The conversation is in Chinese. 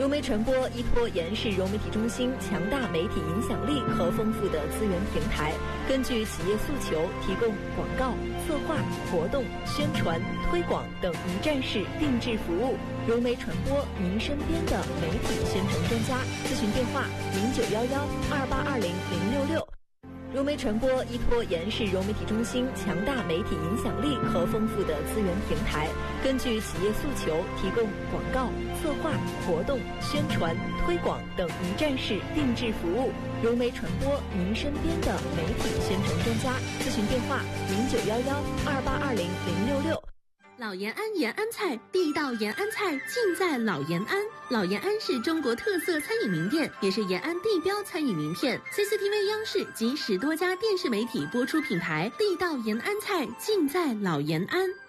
融媒传播依托延世融媒体中心强大媒体影响力和丰富的资源平台，根据企业诉求提供广告、策划、活动、宣传、推广等一站式定制服务。融媒传播，您身边的媒体宣传专家。咨询电话0911282066。融媒传播依托延世融媒体中心强大媒体影响力和丰富的资源平台，根据企业诉求提供广告、策划、活动、宣传、推广等一站式定制服务。融媒传播，您身边的媒体宣传专家。咨询电话0911282066。 老延安延安菜，地道延安菜尽在老延安。老延安是中国特色餐饮名店，也是延安地标餐饮名片。CCTV 央视及10多家电视媒体播出品牌，地道延安菜尽在老延安。